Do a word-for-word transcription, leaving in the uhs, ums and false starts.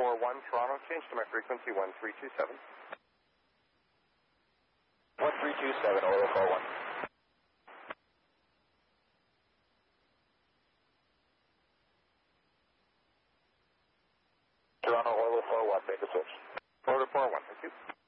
four one, Toronto, change to my frequency one three two seven. one three two seven, Oil four one. Toronto, Oil four one, make a switch. Order four one, thank you.